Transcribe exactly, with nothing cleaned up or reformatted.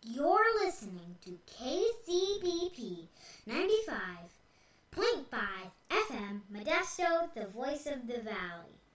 You're listening to K C B P ninety-five point five F M, Modesto, the voice of the valley.